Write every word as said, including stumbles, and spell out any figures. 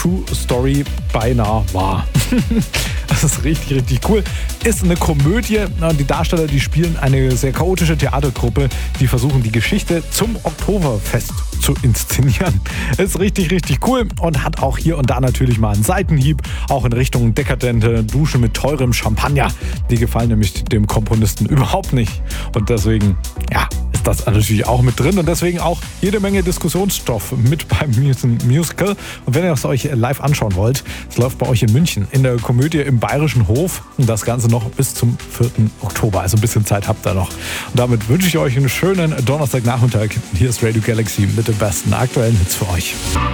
True Story beinahe wahr. Das ist richtig, richtig cool. Ist eine Komödie. Die Darsteller, die spielen eine sehr chaotische Theatergruppe, die versuchen, die Geschichte zum Oktoberfest zu inszenieren. Ist richtig, richtig cool und hat auch hier und da natürlich mal einen Seitenhieb, auch in Richtung dekadente Dusche mit teurem Champagner. Die gefallen nämlich dem Komponisten überhaupt nicht. Und deswegen, ja, ist das natürlich auch mit drin und deswegen auch jede Menge Diskussionsstoff mit beim Musical. Und wenn ihr es euch live anschauen wollt, es läuft bei euch in München in der Komödie im Bayerischen Hof und das Ganze noch bis zum vierten Oktober. Also ein bisschen Zeit habt ihr noch. Und damit wünsche ich euch einen schönen Donnerstagnachmittag. Hier ist Radio Galaxy mit den besten aktuellen Hits für euch.